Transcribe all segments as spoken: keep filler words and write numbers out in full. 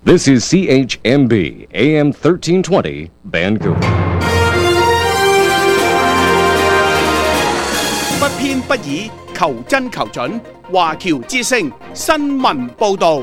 This is C H M B A M thirteen twenty Vancouver。 不偏不倚，求真求準。華僑之聲新聞報導。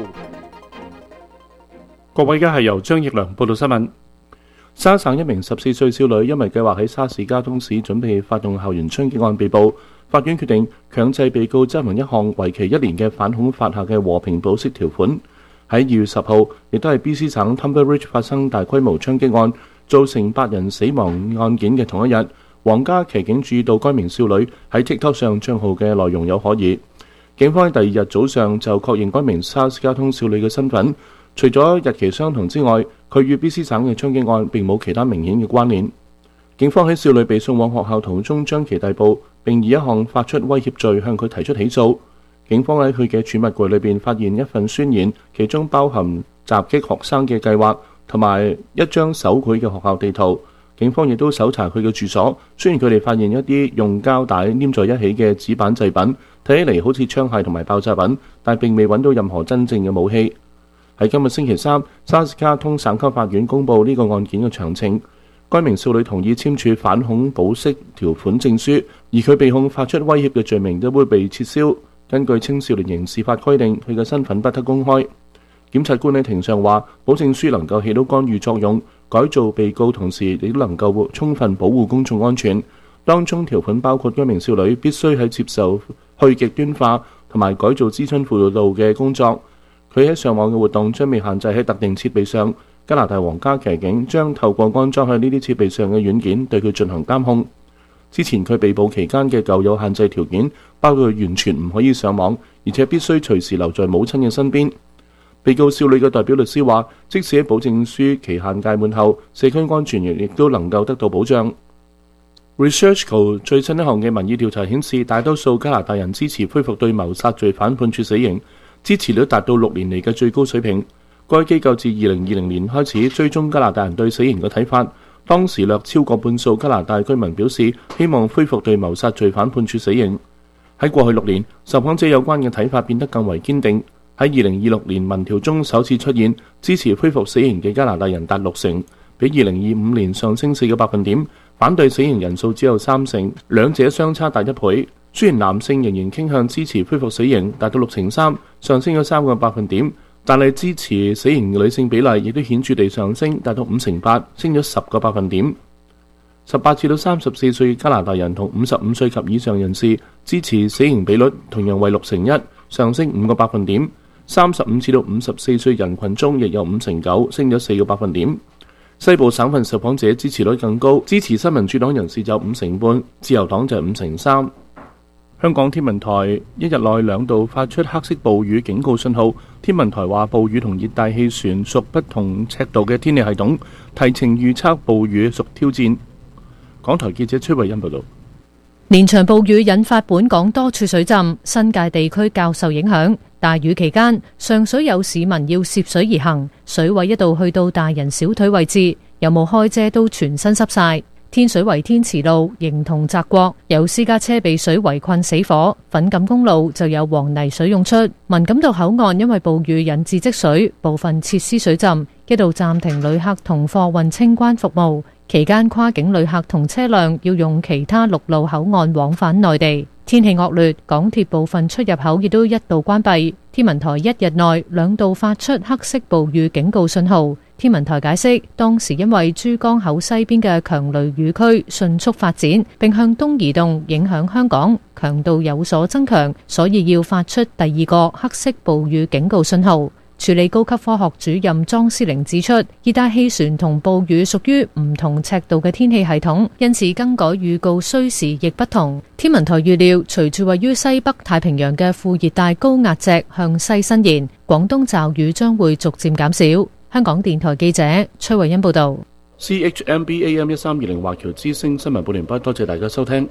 各位，而家係由張奕良報道新聞。沙省一名十四歲少女因為計劃喺沙士加通市準備發動校園槍擊案被捕，法院決定強制被告執行一項為期一年嘅反恐法下嘅和平保釋條款。喺二月十號，亦都係 B C 省 Tumberridge 發生大規模槍擊案，造成八人死亡案件嘅同一日，皇家騎警注意到該名少女喺 TikTok 上帳號嘅內容有可疑。警方喺第二日早上就確認該名沙士加通少女嘅身份，除咗日期相同之外，佢與 B C 省嘅槍擊案並冇其他明顯嘅關聯。警方喺少女被送往學校途中將其逮捕，並以一項發出威脅罪向佢提出起訴。警方喺佢嘅儲物櫃裏邊發現一份宣言，其中包含襲擊學生嘅計劃同埋一張手繪嘅學校地圖。警方亦都搜查佢嘅住所，雖然佢哋發現一啲用膠帶黏在一起嘅紙板製品，睇起嚟好似槍械同埋爆炸品，但並未揾到任何真正嘅武器。喺今日星期三，沙士加通省級法院公布呢個案件嘅詳情。該名少女同意簽署反恐保釋條款證書，而佢被控發出威脅嘅罪名都會被撤銷。根據青少年刑事法規定，佢嘅身份不得公開。檢察官喺庭上話，保證書能夠起到干預作用，改造被告，同時亦都能夠充分保護公眾安全。當中條款包括該名少女必須喺接受去極端化同埋改造諮詢輔導嘅工作。佢喺上網嘅活動將被限制喺特定設備上。加拿大皇家騎警將透過安裝喺呢啲設備上嘅軟件對佢進行監控。之前佢被捕期間嘅舊有限制條件包括佢完全唔可以上網，而且必須隨時留在母親嘅身邊。被告少女嘅代表律師話，即使喺保證書期限屆滿後，社區安全亦都能夠得到保障。ResearchGo 最新一項嘅民意調查顯示，大多數加拿大人支持恢復對謀殺罪犯判處死刑，支持率達到六年嚟嘅最高水平。該機構自二零二零年開始追蹤加拿大人對死刑嘅睇法，當時略超過半數加拿大居民表示希望恢復對謀殺罪犯判處死刑。喺過去六年，受訪者有關嘅睇法變得更為堅定。喺二零二六年民調中首次出現支持恢復死刑嘅加拿大人達六成，比二零二五年上升四個百分點，反對死刑人數只有三成，兩者相差大一倍。雖然男性仍然傾向支持恢復死刑，達到六成三，上升咗三個百分點。但係支持死刑嘅女性比例亦都顯著地上升，達到五成八，升咗十個百分點。十八至到三十四歲加拿大人同五十五歲及以上人士支持死刑比率同樣為六成一，上升五個百分點。三十五至到五十四歲人群中亦有五成九，升咗四個百分點。西部省份受訪者支持率更高，支持新民主黨人士就五成半，自由黨就五成三。香港天文台一日內兩度發出黑色暴雨警告信號。天文台話，暴雨同熱帶氣旋屬不同尺度嘅天氣系統，提前預測暴雨屬挑戰。港台記者崔慧欣報道。 連場暴雨引發本港多處水浸，新界地區較受影響。大雨期間，上水有市民要涉水而行，水位一度去到大人小腿位置，有冇開遮都全身濕晒。天水圍天慈路形同澤國有私家車被水圍困死火，粉錦公路就有黃泥水湧出。文錦渡口岸因為暴雨引致積水，部分設施水浸，一度暫停旅客同貨運清關服務。期間跨境旅客同車輛要用其他陸路口岸往返內地。天氣惡劣，港鐵部分出入口亦都一度關閉。天文台一日內兩度發出黑色暴雨警告信號。天文台解釋，當時因為珠江口西邊嘅強雷雨區迅速發展，並向東移動，影響香港，強度有所增強，所以要發出第二個黑色暴雨警告信號。處理高級科學主任莊思玲指出，熱帶氣旋同暴雨屬於唔同尺度嘅天氣系統，因此更改預告需時亦不同。天文台預料，隨住位於西北太平洋嘅副熱帶高壓脊向西伸延，廣東驟雨將會逐漸減少。香港電台記者崔慧欣報道。 C H M B A M 一三二零華僑之聲新聞報完畢，多謝大家收聽。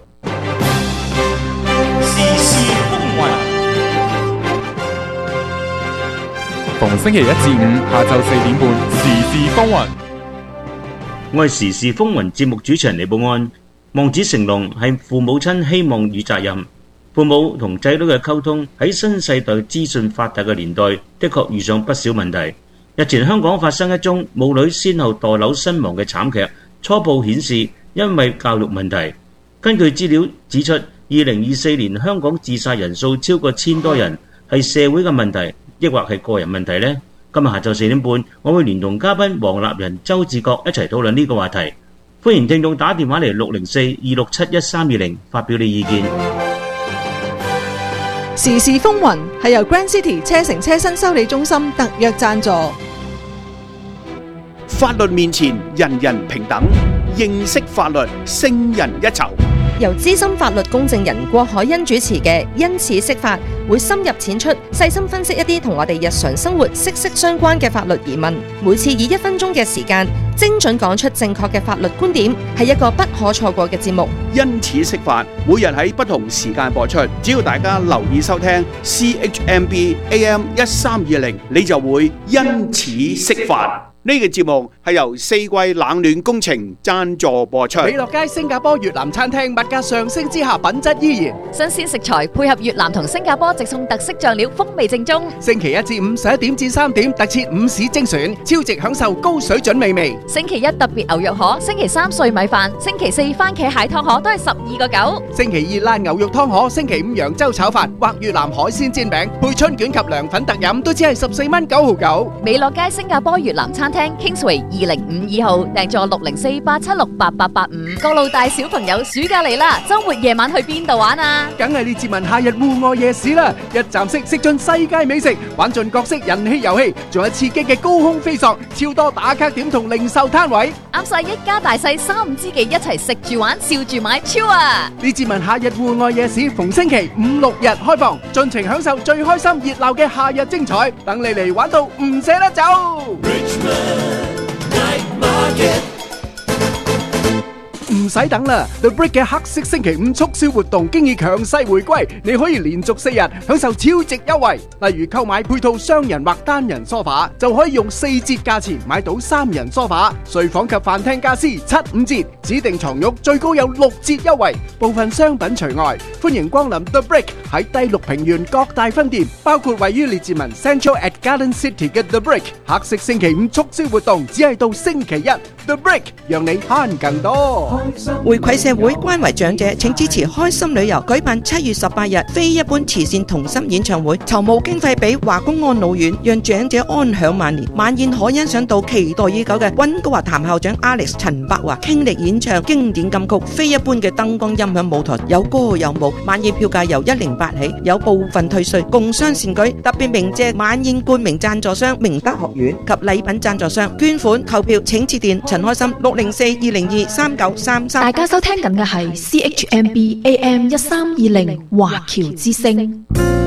時事風雲，逢星期一至五下晝四點半，時事風雲。 我係時事風雲節目主持人李寶安。望子成龍係父母親希望與責任。父母同仔女嘅溝通喺新世代資訊發達嘅年代，的確遇上不少問題。 日前香港發生一宗母女先後墮樓身亡嘅慘劇，初步顯示因為教育問題。根據資料指出，二零二四年香港自殺人數超過千多人，係社會嘅問題，抑或係個人問題呢？今日下晝四點半，我會聯同嘉賓黃立仁、周志國一齊討論呢個話題。歡迎聽眾打電話嚟六零四二六七一三二零發表你意見。 時事風雲係由 Grand City 車城車身修理中心特約贊助。 法律面前人人平等，認識法律勝人一籌。 由資深法律公證人郭海欣主持嘅因此釋法，會深入淺出，細心分析一啲同我哋日常生活息息相關嘅法律疑問。每次以一分鐘嘅時間，精準講出正確嘅法律觀點，係一個不可錯過嘅節目。 因此釋法，每日喺不同時間播出，只要大家留意收聽 C H M B A M 一三二零，你就會因此釋法。呢個節目係由四季冷暖工程贊助播出。 美樂街新加坡越南餐廳物價上升之下，品質依然。 新鮮食材配合越南同新加坡直送特色醬料，風味正宗。 星期一至五十一點至三點，特設午市精選，超值享受高水準美味。 星期一特別牛肉河，星期三碎米飯，星期四番茄蟹湯河都係十二個九。 星期二辣牛肉湯河，星期五揚州炒飯或越南海鮮煎餅，配春卷及涼粉特飲都只係十四蚊九毫九。 美樂街新加坡越南餐廳 Kingsway 二零五二號，訂座六零四八七六八八八五。各路大小朋友暑假嚟啦，周末夜晚去邊度玩啊？ 梗係列治文夏日戶外夜市啦！一站式食盡世界美食，玩盡各式人氣遊戲，仲有刺激嘅高空飛索，超多打卡點同零售攤位， 啱晒一家大細三五知己一齊食住玩，笑住買，超啊！ 列治文夏日戶外夜市逢星期五六日開放，盡情享受最開心熱鬧嘅夏日精彩，等你嚟玩到唔捨得走。唔使等啦 ，The Brick 嘅黑色星期五促銷活動經已強勢回歸，你可以連續四日享受超值優惠。例如購買配套雙人或單人梳化，就可以用四折價錢買到三人梳化；睡房及飯廳家私七五折，指定床褥最高有六折優惠，部分商品除外。歡迎光臨 The Brick 喺第六平原各大分店，包括位於列治文 Central at Garden City 嘅 The Brick 黑色星期五促銷活動，只係到星期一。The Brick 讓你慳更多。 回饋社會，關懷長者，請支持開心旅遊舉辦七月十八日非一般慈善同心演唱會，籌募經費俾華工安老院，讓長者安享晚年。晚宴可欣賞到期待已久嘅溫哥華譚校長 Alex 陳柏華傾力演唱經典金曲，非一般嘅燈光音響舞台，有歌有舞。晚宴票價由一零八起，有部分退稅，共襄善舉。特別鳴謝晚宴冠名贊助商明德學院及禮品贊助商。捐款購票請致電陳開心六零四二零二三九三三。 大家收聽緊嘅係 C H M B A M 一三二零華僑之聲，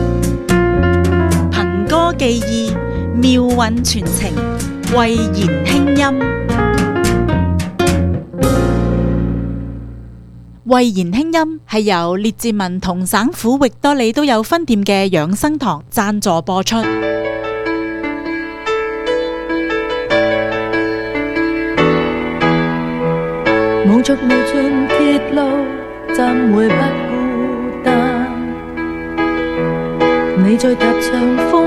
憑歌寄意，妙韻傳情，慧言輕音。慧言輕音係由列治文同省府域多利都有分店嘅養生堂贊助播出。 無盡無盡鐵路，怎會不孤單？你在踏上風